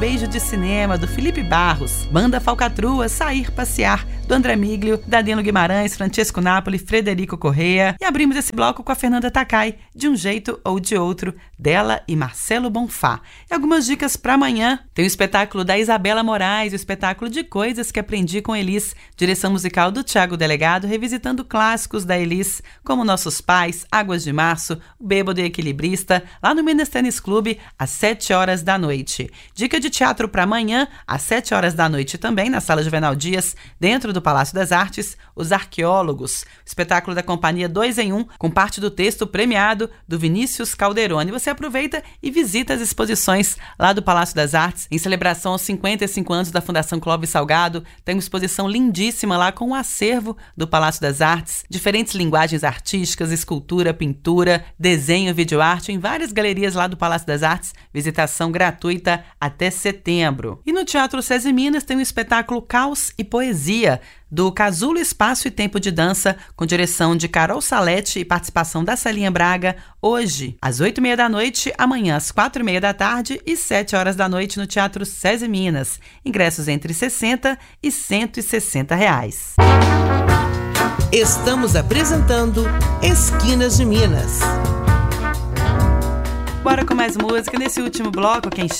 Beijo de Cinema, do Felipe Barros, Banda Falcatrua, Sair Passear, do André Miglio, Danilo Guimarães, Francesco Napoli, Frederico Correia. E abrimos esse bloco com a Fernanda Takai, De um Jeito ou de Outro, dela e Marcelo Bonfá. E algumas dicas para amanhã. Tem o espetáculo da Isabela Moraes, o espetáculo de Coisas que Aprendi com Elis, direção musical do Thiago Delegado, revisitando clássicos da Elis, como Nossos Pais, Águas de Março, O Bêbado e Equilibrista, lá no Minas Tênis Clube, às 7 horas da noite. Dica de teatro para amanhã, às 7 horas da noite também, na Sala Juvenal Dias, dentro do Palácio das Artes, Os Arqueólogos, espetáculo da companhia 2 em 1, com parte do texto premiado do Vinícius Calderoni. Você aproveita e visita as exposições lá do Palácio das Artes, em celebração aos 55 anos da Fundação Clóvis Salgado. Tem uma exposição lindíssima lá com o acervo do Palácio das Artes, diferentes linguagens artísticas, escultura, pintura, desenho, videoarte, em várias galerias lá do Palácio das Artes, visitação gratuita até setembro. E no Teatro SESI Minas tem o espetáculo Caos e Poesia, do Casulo Espaço e Tempo de Dança, com direção de Carol Salete e participação da Celinha Braga, hoje, às 8h30 da noite, amanhã às 4h30 da tarde e 7 horas da noite no Teatro SESI Minas. Ingressos entre R$60 e R$160. Estamos apresentando Esquinas de Minas. Bora com mais música. Nesse último bloco, quem